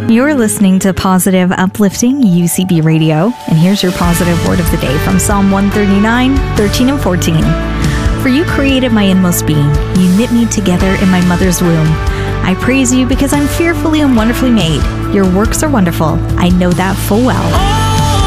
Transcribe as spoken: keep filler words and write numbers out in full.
You're listening to Positive Uplifting U C B Radio, and here's your positive word of the day from Psalm one thirty-nine, thirteen and fourteen. For you created my inmost being. You knit me together in my mother's womb. I praise you because I'm fearfully and wonderfully made. Your works are wonderful. I know that full well.